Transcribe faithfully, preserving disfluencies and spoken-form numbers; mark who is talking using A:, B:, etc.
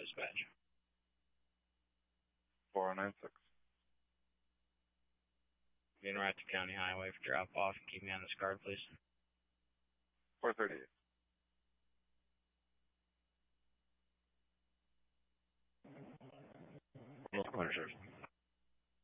A: dispatch.
B: four oh nine six.
A: Being right to County Highway for drop off. Keep me on this card, please.
B: four thirty-eight.
A: One, sir.